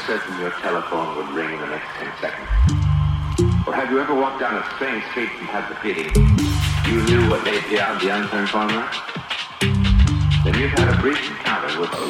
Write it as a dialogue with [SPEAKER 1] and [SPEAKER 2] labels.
[SPEAKER 1] certain your telephone would ring in the next 10 seconds? Or have you ever walked down a strange street and had the feeling you knew what lay beyond the unturned corner? Then you've had a brief encounter with a